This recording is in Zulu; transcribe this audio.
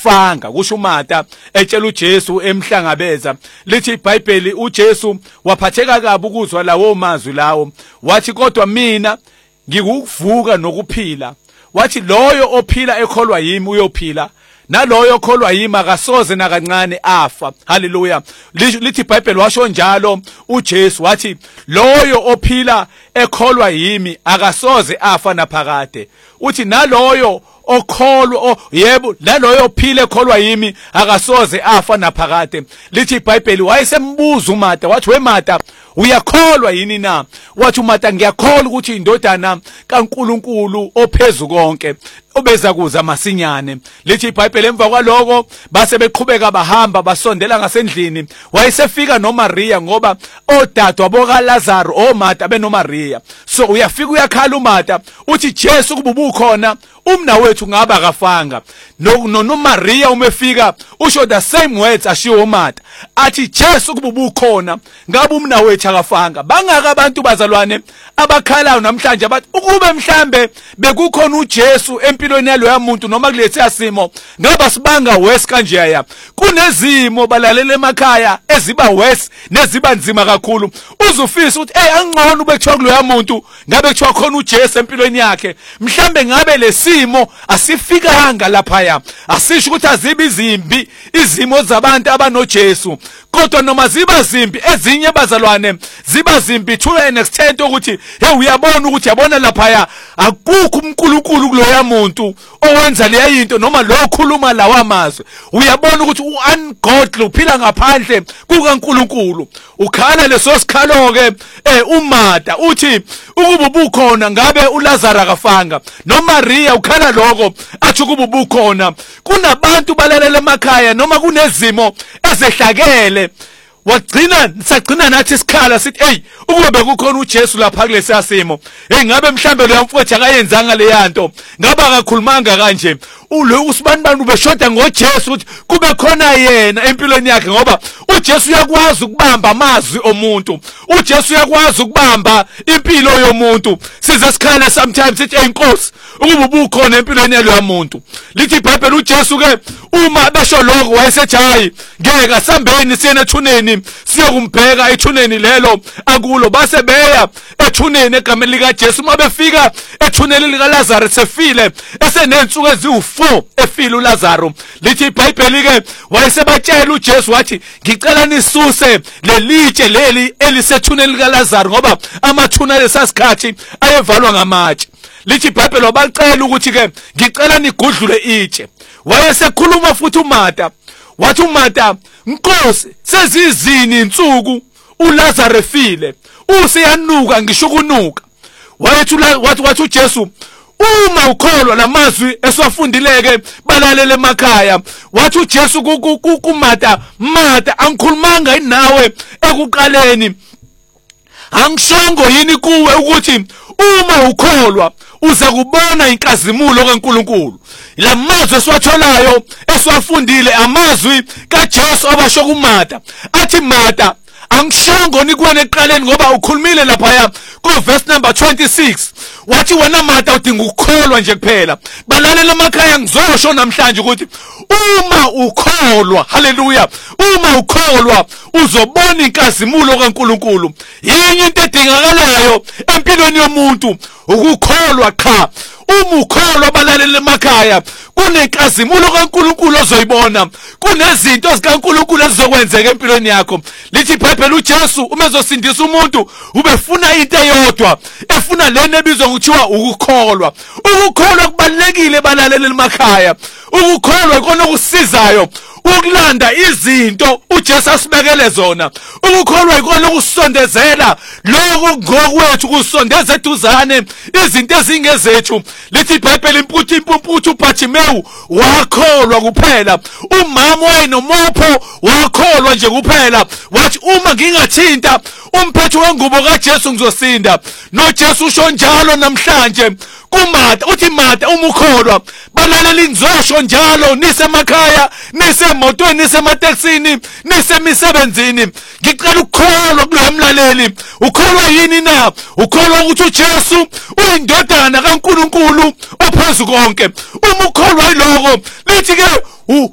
akafanga kusho uMatha etshela uJesu emhlangabeza. Lithi iBhayibheli uJesu waphatheka kabi ukuzwa lawo mazwi lawo, wathi kodwa mina ngikuvuka nokuphila. Wathi loyo ophila ekholwa yimi uyophila, naloyo okholwa yimi akasoze nakancane afa. Haleluya. Lithi iBhayibheli washo njalo uJesu, wathi loyo ophila ekholwa yimi akasoze afa naphakade. Uthi naloyo okholwa yebo naloyo ophile ekholwa yimi akasoze afa naphakade. Lithi iBhayibheli wayesembuza uMatha, wathi weMatha uyakholwa yini na? Wathi uMatha ngiyakholwa ukuthi indodana kaNkuluNkulu ophezulu konke obeza kuza masinyane. Lithi iBhayibheli emva kwaloko base beqhubeka bahamba basondela ngasendlini. Wayesefika noMaria ngoba odadwa bokaLazaro oMatha benoMaria. So uyafika uyakhala uMatha uthi Jesu kuba ubukhona umnawethu ngaba akafanga. noMaria umefika usho the same words ashiwo uMatha athi Jesu kuba ubukhona ngabe umnawethu akafanga. Bangaka abantu bazalwane abakhalayo namhlanje bathi ukube mhlambe bekukhona uJesu empilweni yalo yamuntu noma kulethe yasimo ngaba sibanga west kanjeya. Kunezimo balalele emakhaya eziba west neziba nzima kakhulu. Uzufisa ukuthi angcono ube kuthiwa kulo yamuntu ngabe kuthiwa khona uJesu empilweni yakhe. Mhlambe ngabe lesimo asifikanga lapha ya. Asisho ukuthi azibe izimbi izimo zabantu abanoJesu, kodwa noma ziba zimbi ezinye bazalwane ziba zimbi to an extent ukuthi uyabona ukuthi yabona lapha ya akukho uNkulunkulu kuloya muntu owenza leya into noma lo khuluma lawa amazwi. Uyabona ukuthi ungodly uphila ngaphandle kukaNkulunkulu. Ukhala leso sikhalo ke uMatha uthi ukuba ubukhona ngabe uLazaro akafanga. noMaria ukhala lokho athi ukuba ubukhona. Kunabantu balalela emakhaya noma kunezimo ezehlakele sagcina nathi isikhala sithi ukube bekukhona uJesu lapha kulesi simo ngabe mhlambe lo yamfowethu akayenzanga le yanto ngabe akakhulumanga kanje. Ulo usibani ubeshoda ngoJesu ukuthi kube khona yena empilweni yakhe, ngoba uJesu uyakwazi ukubamba amazwi omuntu. uJesu uyakwazi ukubamba impilo yomuntu. Siza sikhala sometimes sithi inkosi ukuba ubukhona empilweni yalo yamuntu. Lithi iBhayibheli uJesu ke uma besho lokho wayesethi hayi ngeke asambeni siyena ethuneni siyokumbheka ethuneni lelo akulo. Base beya ethuneni egameni likaJesu. Uma befika ethuneni likaLazaro sefile esenensuku eziwu4 efile uLazaro. Lithi iBhayibheli ke wayesebatshela uJesu wathi ngicela nisuse lelitshe leli elisethuneni likaLazaro ngoba amathuna lesasikhathi ayevalwa ngamatshe. Lithi iBhayibheli wabacela ukuthi ke ngicela nigudlule itshe. Wayesekhuluma futhi uMatha wathi uMatha Nkosi sezizini insuku uLazaro efile useyanuka ngisho kunuka. Wathi uJesu uma ukholwa lamazwi esiwafundileke balalele emakhaya. Wathi uJesu kuMatha Matha angikhulumanga nawe ekuqaleni angishongo yini kuwe ukuthi uma ukholwa uza kubona inkazimulo kaNkuluNkulu. Lamazwi esiwatholayo esiwafundile amazwi kaJesu abasho kuMatha athi Matha angishongo nikuwena eqaleni ngoba ukhulumile lapha ku verse number 26. Wathi wena Matha udinga ukukholwa nje kuphela. Balalela emakhaya ngizosho namhlanje ukuthi uma ukholwa, haleluya, uma ukholwa uzobona inkazimulo kaNkuluNkulu. Yenye into edingakalayo empilweni yomuntu ukukholwa qha. Uma ukholwa balalela emakhaya kunenkazimulo kaNkuluNkulu ozoyibona. Kunezinto zikaNkuluNkulu ezizokwenzeka empilweni yakho. Lithi iBhayibheli uJesu uma ezosindisa umuntu ubefuna into eyodwa, efuna lena ebizwa ngokuthiwa ukukholwa. Ukukholwa kubalekile balalela emakhaya. Ukukholwa ikona okusizayo ukulanda izinto uJesu asibekele zona. Ukukholwa ikona okusondezela lokho ngokwethu kusondeza eduzane izinto ezingezethu. Lithi iBhayibheli imputhu uBhathimeyu wakholwa kuphela. Umama wayenomopho wakholwa nje kuphela. Wathi uma ngingathinta umphetho wengubo kaJesu ngizosinda. noJesu usho njalo namhlanje kuMatha uthi Matha uma ukholwa balalela ngizosho njalo nisemakhaya nisemotweni nisemateksini nisemisebenzini. Ngicela ukukholwa kulo mlaleli. Ukholwa yini na? Ukholwa ukuthi uJesu uyindodana kaNkuluNkulu ophezulu konke. Uma ukholwa yiloko lithi ke